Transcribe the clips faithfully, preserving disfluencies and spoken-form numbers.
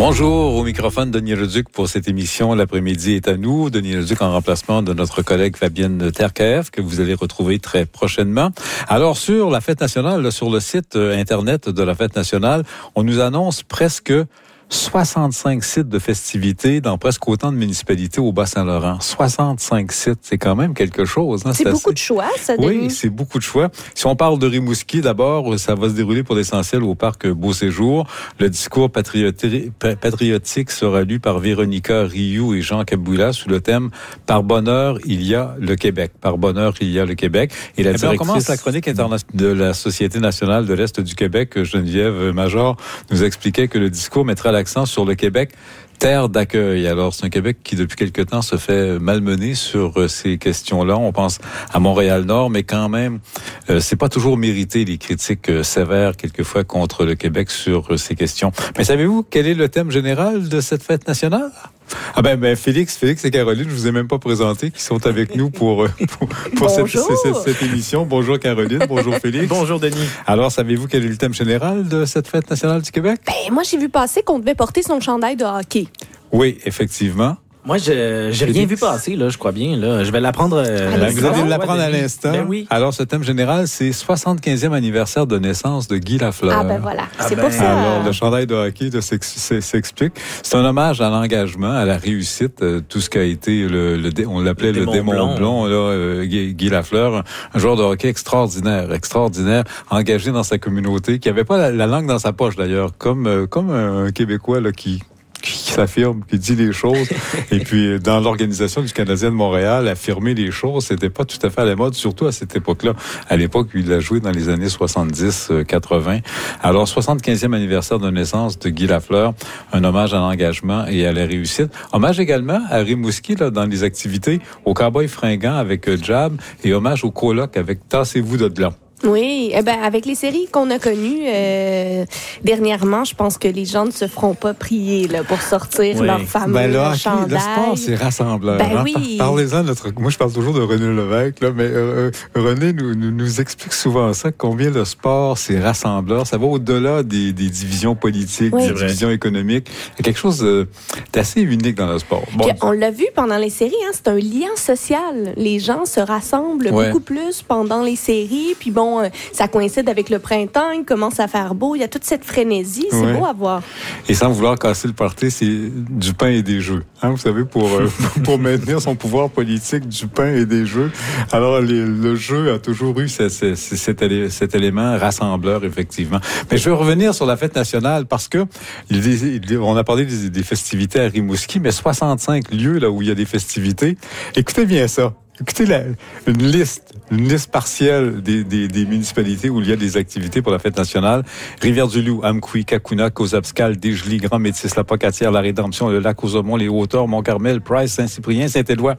Bonjour, au microphone Denis Leduc pour cette émission. L'après-midi est à nous. Denis Leduc en remplacement de notre collègue Fabienne Terkaev, que vous allez retrouver très prochainement. Alors, sur la Fête nationale, sur le site Internet de la Fête nationale, on nous annonce presque soixante-cinq sites de festivités dans presque autant de municipalités au Bas-Saint-Laurent. soixante-cinq sites, c'est quand même quelque chose. Hein? C'est, c'est beaucoup assez... de choix, ça, Denis. Oui, c'est beaucoup de choix. Si on parle de Rimouski, d'abord, ça va se dérouler pour l'essentiel au parc Beau-Séjour. Le discours patrioti... patriotique sera lu par Véronica Rioux et Jean Kabouila sous le thème « Par bonheur, il y a le Québec ». Par bonheur, il y a le Québec. Et la eh directrice... on commence la chronique internationale de la Société nationale de l'Est du Québec, Geneviève Major, nous expliquait que le discours mettra l'accent sur le Québec, terre d'accueil. Alors, c'est un Québec qui, depuis quelque temps, se fait malmener sur ces questions-là. On pense à Montréal-Nord, mais quand même, euh, c'est pas toujours mérité les critiques euh, sévères, quelquefois, contre le Québec sur euh, ces questions. Mais savez-vous quel est le thème général de cette fête nationale? Ah ben, ben Félix, Félix et Caroline, je vous ai même pas présenté, qui sont avec nous pour pour, pour cette, cette, cette émission. Bonjour Caroline, bonjour Félix. Bonjour Denis. Alors, savez-vous quel est le thème général de cette fête nationale du Québec? Ben moi, j'ai vu passer qu'on devait porter son chandail de hockey. Oui, effectivement. Moi, je j'ai rien vu passer, là, je crois bien. Là. Je vais l'apprendre. Euh, Allez, vous allez l'apprendre à l'instant. Ben oui. Alors, ce thème général, c'est soixante-quinzième anniversaire de naissance de Guy Lafleur. Ah ben voilà, ah c'est ben. pour ça. Alors, le chandail de hockey de s'explique. C'est un hommage à l'engagement, à la réussite, euh, tout ce qui a été, le, le on l'appelait le, le démon, démon blond, blond là, euh, Guy, Guy Lafleur, un, un joueur de hockey extraordinaire, extraordinaire, engagé dans sa communauté, qui avait pas la, la langue dans sa poche d'ailleurs, comme euh, comme un Québécois là qui qui s'affirme, qui dit les choses. Et puis, dans l'organisation du Canadien de Montréal, affirmer les choses, c'était pas tout à fait à la mode, surtout à cette époque-là. À l'époque, il a joué dans les années soixante-dix quatre-vingts. Alors, soixante-quinzième anniversaire de naissance de Guy Lafleur, un hommage à l'engagement et à la réussite. Hommage également à Rimouski, là, dans les activités, au Cowboy fringant avec Jab, et hommage au coloc avec Tassez-vous de là. Oui, eh ben avec les séries qu'on a connues euh, dernièrement, je pense que les gens ne se feront pas prier là, pour sortir oui. leur fameux ben là, chandail. Le sport, c'est rassembleur. Ben hein? oui. Par- Parlez-en, notre... moi je parle toujours de René Lévesque, là, mais euh, René nous, nous, nous explique souvent ça, combien le sport, c'est rassembleur. Ça va au-delà des, des divisions politiques, oui. des divisions économiques. Il y a quelque chose euh, d'assez unique dans le sport. Bon. Puis on l'a vu pendant les séries, hein, c'est un lien social. Les gens se rassemblent ouais. beaucoup plus pendant les séries, puis bon, ça coïncide avec le printemps, il commence à faire beau, il y a toute cette frénésie, c'est ouais. beau à voir. Et sans vouloir casser le party, c'est du pain et des jeux. Hein, vous savez, pour euh, pour maintenir son pouvoir politique, du pain et des jeux. Alors, les, le jeu a toujours eu cet, cet, cet élément rassembleur, effectivement. Mais je veux revenir sur la fête nationale parce que il, il, on a parlé des, des festivités à Rimouski, mais soixante-cinq lieux là où il y a des festivités. Écoutez bien ça. Écoutez, la, une liste, une liste partielle des, des, des municipalités où il y a des activités pour la fête nationale. Rivière-du-Loup, Amqui, Cacouna, Cozabscal, Desjely, Grand-Métis, La Pocatière, La Rédemption, le Lac-aux-Aumont, les Hauteurs, Mont-Carmel, Price, Saint-Cyprien, Saint-Éloi.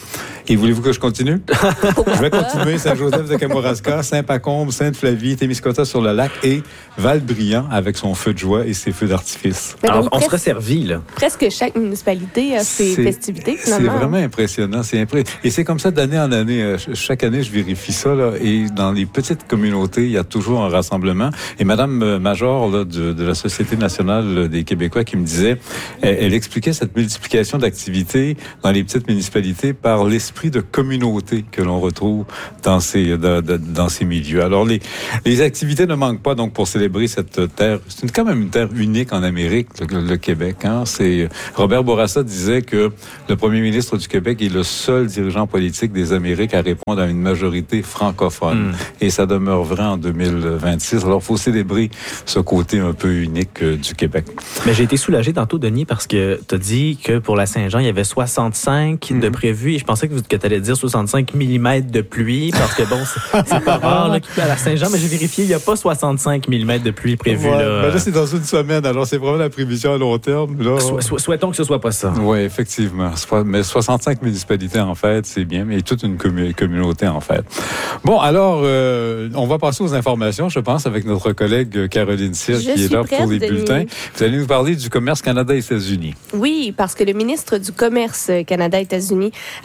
Et voulez-vous que je continue? Je vais continuer. Saint-Joseph de Kamouraska, Saint-Pacombe, Sainte-Flavie, Témiscouata sur le lac et Val-Brillant avec son feu de joie et ses feux d'artifice. Alors, on presque, se resservit, là. Presque chaque municipalité a ses c'est, festivités, finalement. C'est vraiment impressionnant. C'est impré... Et c'est comme ça d'année en année. Chaque année, je vérifie ça, là. Et dans les petites communautés, il y a toujours un rassemblement. Et Madame Major, là, de, de la Société nationale des Québécois, qui me disait, elle, elle expliquait cette multiplication d'activités dans les petites municipalités par l'esprit de communauté que l'on retrouve dans ces dans, dans ces milieux. Alors les les activités ne manquent pas donc pour célébrer cette terre. C'est une, quand même une terre unique en Amérique, le, le Québec. Hein. C'est Robert Bourassa disait que le premier ministre du Québec est le seul dirigeant politique des Amériques à répondre à une majorité francophone. Mm. Et ça demeure vrai en deux mille vingt-six. Alors il faut célébrer ce côté un peu unique euh, du Québec. Mais j'ai été soulagé tantôt, Denis, parce que tu as dit que pour la Saint-Jean, il y avait soixante-cinq mm. de prévus. Et je pensais que vous que tu allais dire soixante-cinq millimètres de pluie, parce que bon, c'est, c'est pas rare là, à la Saint-Jean, mais j'ai vérifié, il n'y a pas soixante-cinq millimètres de pluie prévus. Ouais, là. Ben là, c'est dans une semaine, alors c'est vraiment la prévision à long terme. Là. So, so, souhaitons que ce soit pas ça. Oui, effectivement. Mais soixante-cinq municipalités, en fait, c'est bien, mais toute une commu- communauté, en fait. Bon, alors, euh, on va passer aux informations, je pense, avec notre collègue Caroline Cyr, qui est là prête, pour les Denis. bulletins. Vous allez nous parler du commerce Canada-États-Unis. Oui, parce que le ministre du Commerce Canada-États-Unis a adressé un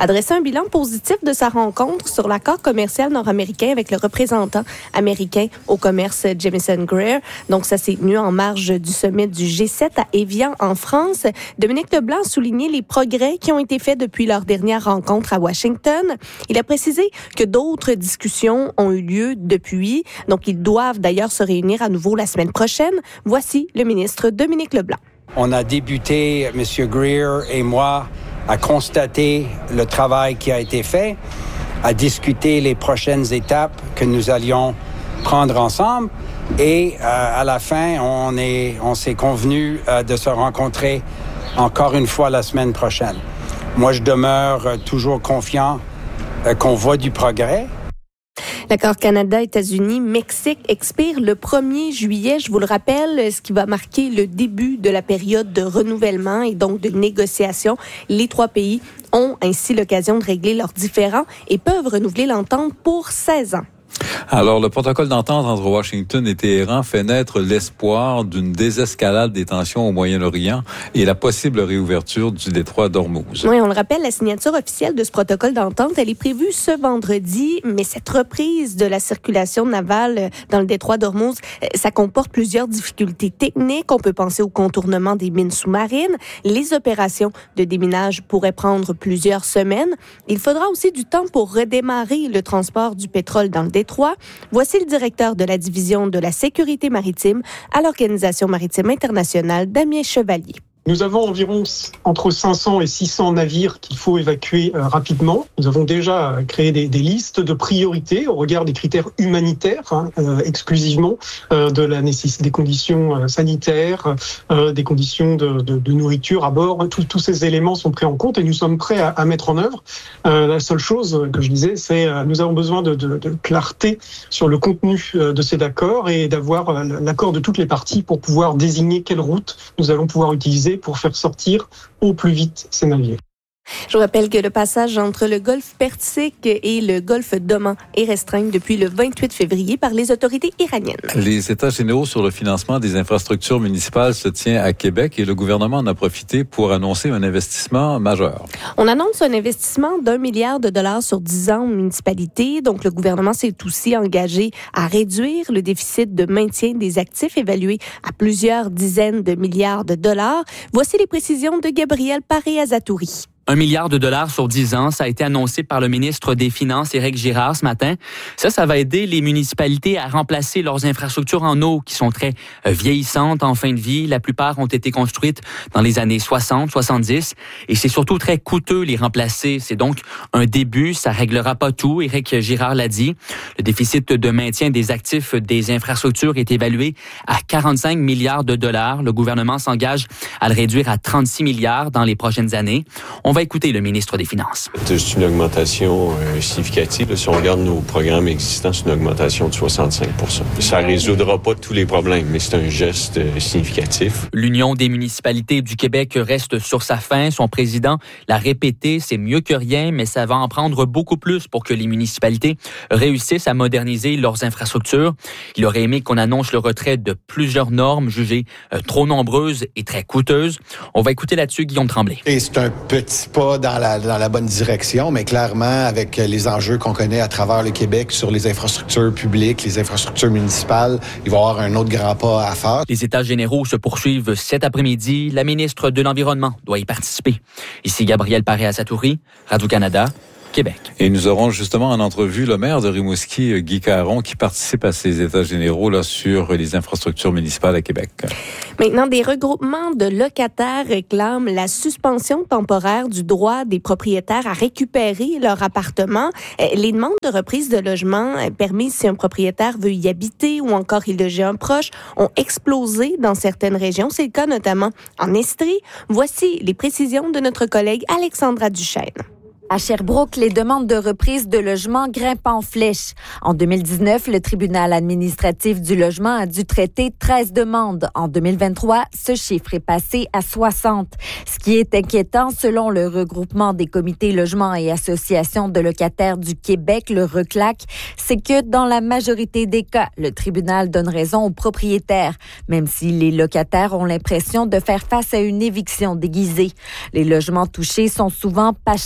bilan positif de sa rencontre sur l'accord commercial nord-américain avec le représentant américain au commerce Jamieson Greer. Donc, ça s'est tenu en marge du sommet du G sept à Évian, en France. Dominique Leblanc a souligné les progrès qui ont été faits depuis leur dernière rencontre à Washington. Il a précisé que d'autres discussions ont eu lieu depuis. Donc, ils doivent d'ailleurs se réunir à nouveau la semaine prochaine. Voici le ministre Dominique Leblanc. On a débuté, M. Greer et moi, à constater le travail qui a été fait, à discuter les prochaines étapes que nous allions prendre ensemble. Et euh, à la fin, on, est, on s'est convenu euh, de se rencontrer encore une fois la semaine prochaine. Moi, je demeure euh, toujours confiant euh, qu'on voit du progrès. L'accord Canada-États-Unis-Mexique expire le premier juillet. Je vous le rappelle, ce qui va marquer le début de la période de renouvellement et donc de négociation. Les trois pays ont ainsi l'occasion de régler leurs différends et peuvent renouveler l'entente pour seize ans. Alors, le protocole d'entente entre Washington et Téhéran fait naître l'espoir d'une désescalade des tensions au Moyen-Orient et la possible réouverture du détroit d'Ormuz. Oui, on le rappelle, la signature officielle de ce protocole d'entente, elle est prévue ce vendredi, mais cette reprise de la circulation navale dans le détroit d'Ormuz, ça comporte plusieurs difficultés techniques. On peut penser au contournement des mines sous-marines. Les opérations de déminage pourraient prendre plusieurs semaines. Il faudra aussi du temps pour redémarrer le transport du pétrole dans le détroit. Voici le directeur de la division de la sécurité maritime à l'Organisation maritime internationale, Damien Chevalier. Nous avons environ entre cinq cents et six cents navires qu'il faut évacuer euh, rapidement. Nous avons déjà créé des, des listes de priorités au regard des critères humanitaires, hein, euh, exclusivement euh, de la nécessité des conditions euh, sanitaires, euh, des conditions de, de, de nourriture à bord. Tout, tous ces éléments sont pris en compte et nous sommes prêts à, à mettre en œuvre. Euh, la seule chose que je disais, c'est euh, nous avons besoin de, de, de clarté sur le contenu euh, de ces accords et d'avoir euh, l'accord de toutes les parties pour pouvoir désigner quelle route nous allons pouvoir utiliser pour faire sortir au plus vite ces navires. Je vous rappelle que le passage entre le golfe Persique et le golfe d'Oman est restreint depuis le vingt-huit février par les autorités iraniennes. Les États généraux sur le financement des infrastructures municipales se tient à Québec et le gouvernement en a profité pour annoncer un investissement majeur. On annonce un investissement d'un milliard de dollars sur dix ans aux municipalités. Donc, le gouvernement s'est aussi engagé à réduire le déficit de maintien des actifs évalué à plusieurs dizaines de milliards de dollars. Voici les précisions de Gabriel Paré-Azatouri. Un milliard de dollars sur dix ans, ça a été annoncé par le ministre des Finances, Éric Girard, ce matin. Ça, ça va aider les municipalités à remplacer leurs infrastructures en eau qui sont très vieillissantes en fin de vie. La plupart ont été construites dans les années soixante, soixante-dix et c'est surtout très coûteux les remplacer. C'est donc un début, ça réglera pas tout. Éric Girard l'a dit. Le déficit de maintien des actifs des infrastructures est évalué à quarante-cinq milliards de dollars. Le gouvernement s'engage à le réduire à trente-six milliards dans les prochaines années. On On va écouter le ministre des Finances. C'est une augmentation euh, significative. Si on regarde nos programmes existants, c'est une augmentation de soixante-cinq pour cent. Ça ne résoudra pas tous les problèmes, mais c'est un geste euh, significatif. L'Union des municipalités du Québec reste sur sa faim. Son président l'a répété, c'est mieux que rien, mais ça va en prendre beaucoup plus pour que les municipalités réussissent à moderniser leurs infrastructures. Il aurait aimé qu'on annonce le retrait de plusieurs normes jugées euh, trop nombreuses et très coûteuses. On va écouter là-dessus Guillaume Tremblay. Et c'est un petit pas dans la, dans la bonne direction, mais clairement, avec les enjeux qu'on connaît à travers le Québec sur les infrastructures publiques, les infrastructures municipales, il va y avoir un autre grand pas à faire. Les États généraux se poursuivent cet après-midi. La ministre de l'Environnement doit y participer. Ici Gabriel Paré-Azatouri, Radio-Canada. Québec. Et nous aurons justement en entrevue le maire de Rimouski, Guy Caron, qui participe à ces états généraux là, sur les infrastructures municipales à Québec. Maintenant, des regroupements de locataires réclament la suspension temporaire du droit des propriétaires à récupérer leur appartement. Les demandes de reprise de logement permises si un propriétaire veut y habiter ou encore y loger un proche ont explosé dans certaines régions. C'est le cas notamment en Estrie. Voici les précisions de notre collègue Alexandra Duchesne. À Sherbrooke, les demandes de reprise de logement grimpent en flèche. En deux mille dix-neuf, le tribunal administratif du logement a dû traiter treize demandes. En deux mille vingt-trois, ce chiffre est passé à soixante. Ce qui est inquiétant, selon le regroupement des comités logements et associations de locataires du Québec, le RECLAC, c'est que dans la majorité des cas, le tribunal donne raison aux propriétaires, même si les locataires ont l'impression de faire face à une éviction déguisée. Les logements touchés sont souvent pas chers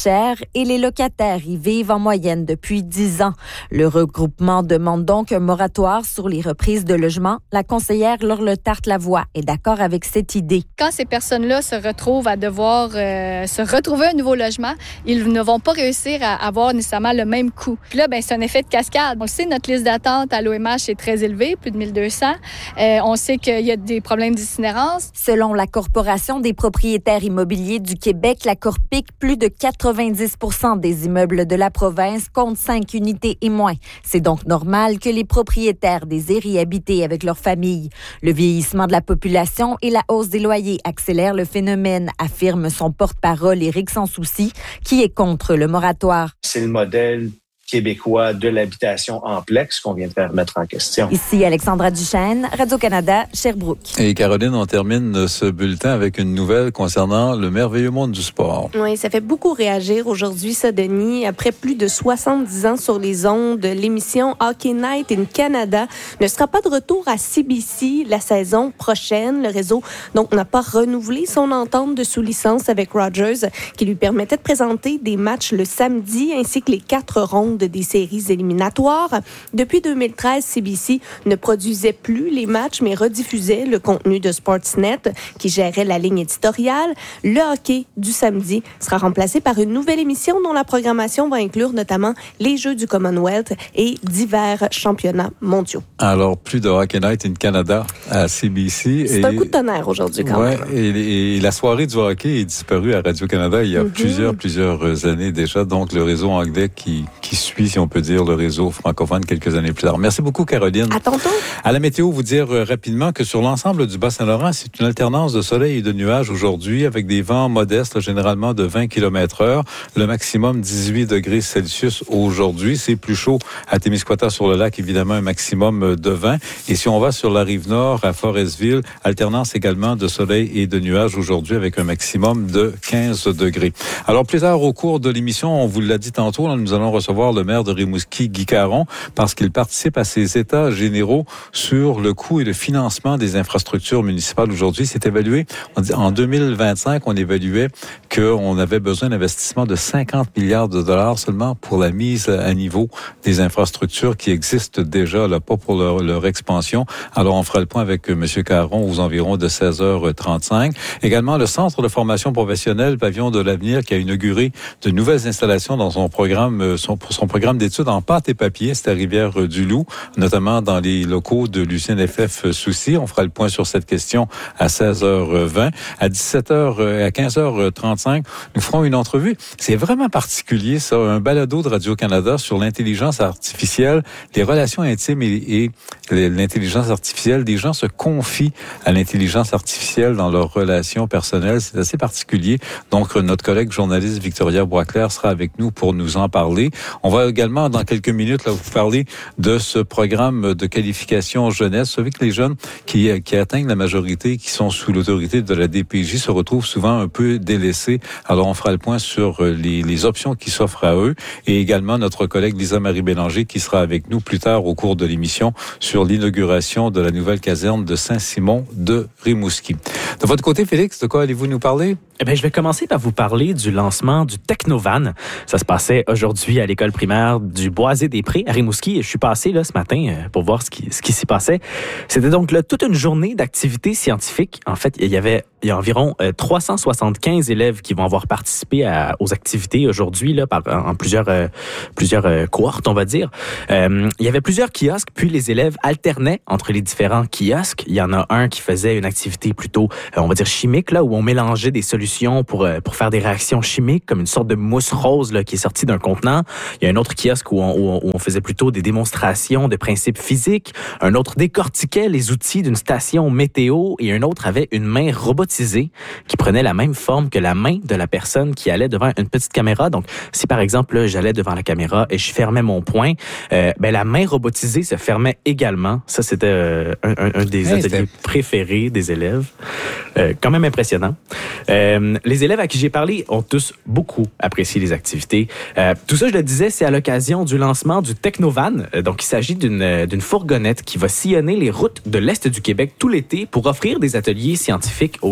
et les locataires y vivent en moyenne depuis dix ans. Le regroupement demande donc un moratoire sur les reprises de logements. La conseillère Laure Letarte-Lavoie est d'accord avec cette idée. Quand ces personnes-là se retrouvent à devoir euh, se retrouver un nouveau logement, ils ne vont pas réussir à avoir nécessairement le même coût. Puis là, ben, c'est un effet de cascade. On le sait, notre liste d'attente à l'O M H est très élevée, plus de mille deux cents. Euh, on sait qu'il y a des problèmes d'itinérance. Selon la Corporation des propriétaires immobiliers du Québec, la Corpic, plus de quatre-vingt-dix pour cent des immeubles de la province comptent cinq unités et moins. C'est donc normal que les propriétaires désirent y habiter avec leur famille. Le vieillissement de la population et la hausse des loyers accélèrent le phénomène, affirme son porte-parole Éric Sansouci, qui est contre le moratoire. C'est le modèle québécois de l'habitation en plex qu'on vient de faire mettre en question. Ici Alexandra Duchesne, Radio-Canada, Sherbrooke. Et Caroline, on termine ce bulletin avec une nouvelle concernant le merveilleux monde du sport. Oui, ça fait beaucoup réagir aujourd'hui, ça, Denis. Après plus de soixante-dix ans sur les ondes, l'émission Hockey Night in Canada ne sera pas de retour à C B C la saison prochaine. Le réseau, donc, n'a pas renouvelé son entente de sous-licence avec Rogers, qui lui permettait de présenter des matchs le samedi, ainsi que les quatre rondes des séries éliminatoires. Depuis deux mille treize, C B C ne produisait plus les matchs, mais rediffusait le contenu de Sportsnet, qui gérait la ligne éditoriale. Le hockey du samedi sera remplacé par une nouvelle émission dont la programmation va inclure notamment les Jeux du Commonwealth et divers championnats mondiaux. Alors, plus de Hockey Night in Canada à C B C. C'est et... un coup de tonnerre aujourd'hui, quand ouais, même. Et, et la soirée du hockey est disparue à Radio-Canada il y a mm-hmm. plusieurs, plusieurs années déjà. Donc, le réseau anglais qui, qui suit, si on peut dire, le réseau francophone quelques années plus tard. Merci beaucoup, Caroline. À tantôt. À la météo, vous dire euh, rapidement que sur l'ensemble du Bas-Saint-Laurent, c'est une alternance de soleil et de nuages aujourd'hui avec des vents modestes, là, généralement de vingt kilomètres heure. Le maximum dix-huit degrés Celsius aujourd'hui. C'est plus chaud à Témiscouata sur le lac, évidemment, un maximum de vingt. Et si on va sur la rive nord, à Forestville, alternance également de soleil et de nuages aujourd'hui avec un maximum de quinze degrés. Alors, plus tard au cours de l'émission, on vous l'a dit tantôt, là, nous allons recevoir le maire de Rimouski, Guy Caron, parce qu'il participe à ces états généraux sur le coût et le financement des infrastructures municipales aujourd'hui. C'est évalué, on dit, en deux mille vingt-cinq, on évaluait qu'on avait besoin d'investissement de cinquante milliards de dollars seulement pour la mise à niveau des infrastructures qui existent déjà, là, pas pour leur, leur expansion. Alors, on fera le point avec M. Caron aux environs de seize heures trente-cinq. Également, le Centre de formation professionnelle Pavillon de l'avenir qui a inauguré de nouvelles installations dans son programme, son, pour son programme d'études en pâte et papier, c'est à Rivière-du-Loup, notamment dans les locaux de l'U C N F F Soucy. On fera le point sur cette question à seize heures vingt. À dix-sept heures, à quinze heures trente-cinq, nous ferons une entrevue. C'est vraiment particulier, ça, un balado de Radio-Canada sur l'intelligence artificielle, les relations intimes et, et l'intelligence artificielle. Des gens se confient à l'intelligence artificielle dans leurs relations personnelles. C'est assez particulier. Donc, notre collègue journaliste Victoria Boisclair sera avec nous pour nous en parler. On va également, dans quelques minutes, là, vous parler de ce programme de qualification jeunesse. Vous savez que les jeunes qui, qui atteignent la majorité, qui sont sous l'autorité de la D P J, se retrouvent souvent un peu délaissés. Alors, on fera le point sur les, les options qui s'offrent à eux. Et également, notre collègue Lisa-Marie Bélanger qui sera avec nous plus tard au cours de l'émission sur l'inauguration de la nouvelle caserne de Saint-Simon de Rimouski. De votre côté, Félix, de quoi allez-vous nous parler? Eh bien, je vais commencer par vous parler du lancement du Technovan. Ça se passait aujourd'hui à l'école primaire du Boisé-des-Prés à Rimouski. Et je suis passé là ce matin pour voir ce qui, ce qui s'y passait. C'était donc là toute une journée d'activités scientifiques. En fait, il y avait il y a environ euh, trois cent soixante-quinze élèves qui vont avoir participé à, aux activités aujourd'hui là, par, en plusieurs, euh, plusieurs euh, cohortes, on va dire. Euh, il y avait plusieurs kiosques, puis les élèves alternaient entre les différents kiosques. Il y en a un qui faisait une activité plutôt, euh, on va dire, chimique, là, où on mélangeait des solutions pour, euh, pour faire des réactions chimiques, comme une sorte de mousse rose là, qui est sortie d'un contenant. Il y a un autre kiosque où on, où on faisait plutôt des démonstrations de principes physiques. Un autre décortiquait les outils d'une station météo et un autre avait une main robotisée qui prenait la même forme que la main de la personne qui allait devant une petite caméra. Donc, si par exemple, là, j'allais devant la caméra et je fermais mon poing, euh, ben, la main robotisée se fermait également. Ça, c'était euh, un, un, un des hey, ateliers c'était... préférés des élèves. Euh, quand même impressionnant. Euh, les élèves à qui j'ai parlé ont tous beaucoup apprécié les activités. Euh, tout ça, je le disais, c'est à l'occasion du lancement du Technovan. Euh, donc, il s'agit d'une, d'une fourgonnette qui va sillonner les routes de l'Est du Québec tout l'été pour offrir des ateliers scientifiques aux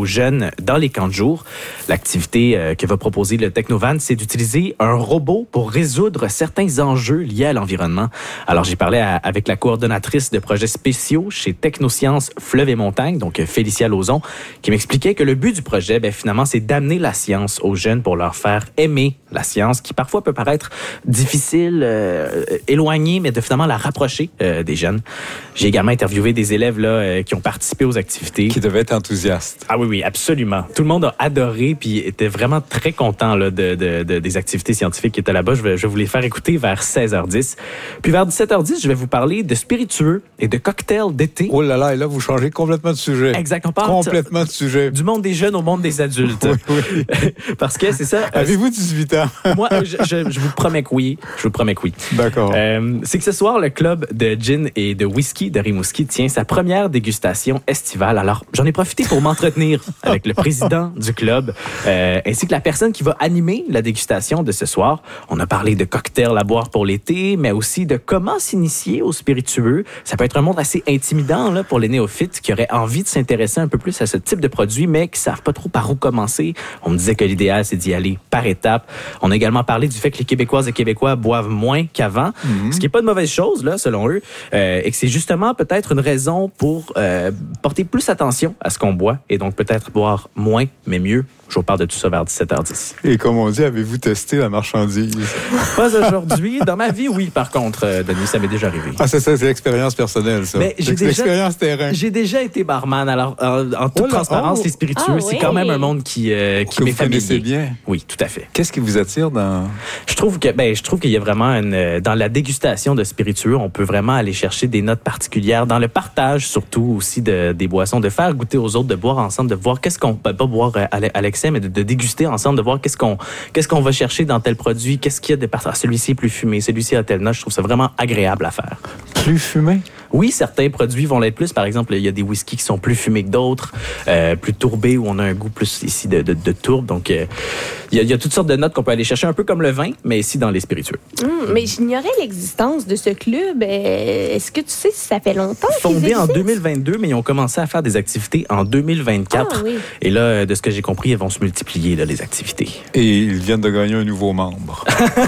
jeunes dans les camps de jour. L'activité euh, que va proposer le Technovan, c'est d'utiliser un robot pour résoudre certains enjeux liés à l'environnement. Alors, j'ai parlé à, avec la coordonnatrice de projets spéciaux chez Technosciences Fleuve et Montagne, donc Félicia Lauzon, qui m'expliquait que le but du projet, ben, finalement, c'est d'amener la science aux jeunes pour leur faire aimer la science, qui parfois peut paraître difficile, euh, éloignée, mais de finalement la rapprocher euh, des jeunes. J'ai également interviewé des élèves là, euh, qui ont participé aux activités. Qui devaient être enthousiastes. Ah oui, oui, absolument. Tout le monde a adoré puis était vraiment très content là, de, de, de, des activités scientifiques qui étaient là-bas. Je vais, je vais vous les faire écouter vers seize heures dix. Puis vers dix-sept heures dix, je vais vous parler de spiritueux et de cocktails d'été. Oh là là, et là, vous changez complètement de sujet. Exactement. Pas complètement de sujet. Du monde des jeunes au monde des adultes. Oui, oui. Parce que c'est ça. Avez-vous dix-huit ans? Moi, je, je, je vous promets que oui. Je vous promets que oui. D'accord. Euh, c'est que ce soir, le club de gin et de whisky de Rimouski tient sa première dégustation estivale. Alors, j'en ai profité pour m'entretenir avec le président du club, euh, ainsi que la personne qui va animer la dégustation de ce soir. On a parlé de cocktails à boire pour l'été, mais aussi de comment s'initier aux spiritueux. Ça peut être un monde assez intimidant là, pour les néophytes qui auraient envie de s'intéresser un peu plus à ce type de produit, mais qui savent pas trop par où commencer. On me disait que l'idéal, c'est d'y aller par étapes. On a également parlé du fait que les Québécoises et Québécois boivent moins qu'avant, mm-hmm. ce qui est pas de mauvaise chose, là, selon eux, euh, et que c'est justement peut-être une raison pour euh, porter plus attention à ce qu'on boit et donc peut-être boire moins, mais mieux. Je vous parle de tout ça vers dix-sept heures dix. Et comme on dit, avez-vous testé la marchandise? Pas aujourd'hui. Dans ma vie, oui, par contre, euh, Denis, ça m'est déjà arrivé. Ah, c'est ça, c'est l'expérience personnelle, ça. Mais j'ai c'est déjà, l'expérience terrain. J'ai déjà été barman. Alors, en, en toute oh là, transparence, oh. les spiritueux, ah, c'est oui. quand même un monde qui, euh, qui m'est familier. Vous connaissez bien? Oui, tout à fait. Qu'est-ce qui vous attire dans... Je trouve que, ben, je trouve qu'il y a vraiment une, dans la dégustation de spiritueux, on peut vraiment aller chercher des notes particulières. Dans le partage, surtout aussi de, des boissons, de faire goûter aux autres, de boire ensemble, de voir qu'est-ce qu'on peut pas boire à, à l'excès, mais de, de déguster ensemble, de voir qu'est-ce qu'on qu'est-ce qu'on va chercher dans tel produit, qu'est-ce qu'il y a de partage. Celui-ci est plus fumé, celui-ci a telle note. Je trouve ça vraiment agréable à faire. Plus fumé? Oui, certains produits vont l'être plus. Par exemple, il y a des whiskies qui sont plus fumés que d'autres, euh, plus tourbés, où on a un goût plus ici de, de, de tourbe. Donc, euh, il, y a, il y a toutes sortes de notes qu'on peut aller chercher, un peu comme le vin, mais ici dans les spiritueux. Mmh, mais j'ignorais l'existence de ce club. Est-ce que tu sais si ça fait longtemps qu'ils Fondé existent? en deux mille vingt-deux, mais ils ont commencé à faire des activités en deux mille vingt-quatre. Ah, oui. Et là, de ce que j'ai compris, elles vont se multiplier, là, les activités. Et ils viennent de gagner un nouveau membre.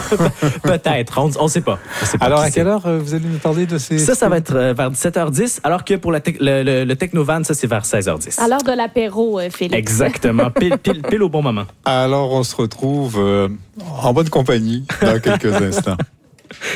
Peut-être, on ne sait pas. On sait pas. Alors, à quelle heure euh, vous allez nous parler de ces... Ça, ça va être euh, vers dix-sept heures dix, alors que pour la te- le, le, le Technovan, ça, c'est vers seize heures dix. À l'heure de l'apéro, euh, Félix. Exactement, pile, pile, pile au bon moment. Alors, on se retrouve euh, en bonne compagnie dans quelques instants.